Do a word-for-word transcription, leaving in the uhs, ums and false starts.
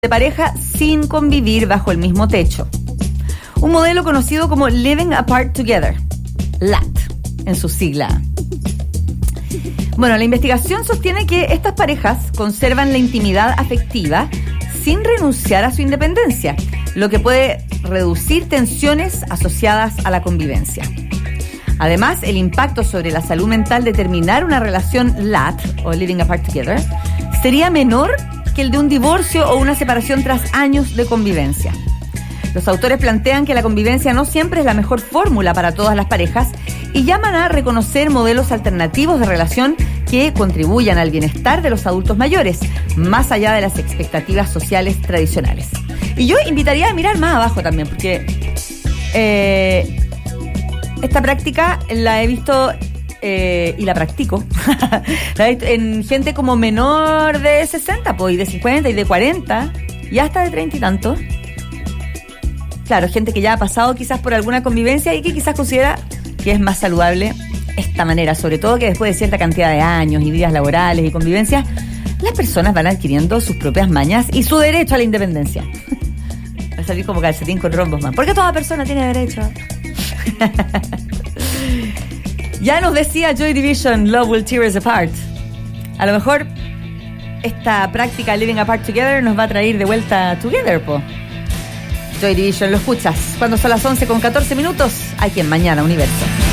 de pareja sin convivir bajo el mismo techo. Un modelo conocido como Living Apart Together, L A T, en su sigla. Bueno, la investigación sostiene que estas parejas conservan la intimidad afectiva sin renunciar a su independencia, lo que puede reducir tensiones asociadas a la convivencia. Además, el impacto sobre la salud mental de terminar una relación L A T, o Living Apart Together, sería menor que el de un divorcio o una separación tras años de convivencia. Los autores plantean que la convivencia no siempre es la mejor fórmula para todas las parejas y llaman a reconocer modelos alternativos de relación que contribuyan al bienestar de los adultos mayores, más allá de las expectativas sociales tradicionales. Y yo invitaría a mirar más abajo también, porque eh, esta práctica la he visto eh, y la practico la he visto en gente como menor de sesenta, pues, y de cincuenta y de cuarenta y hasta de treinta y tantos. Claro, gente que ya ha pasado quizás por alguna convivencia y que quizás considera que es más saludable esta manera, sobre todo que después de cierta cantidad de años y días laborales y convivencias, las personas van adquiriendo sus propias mañas y su derecho a la independencia. Va a salir como calcetín con rombos, man. Porque toda persona tiene derecho. Ya nos decía Joy Division, Love Will Tear Us Apart. A lo mejor esta práctica Living Apart Together nos va a traer de vuelta together, po. Joy Division, lo escuchas cuando son las once con catorce minutos, aquí en Mañana Universo.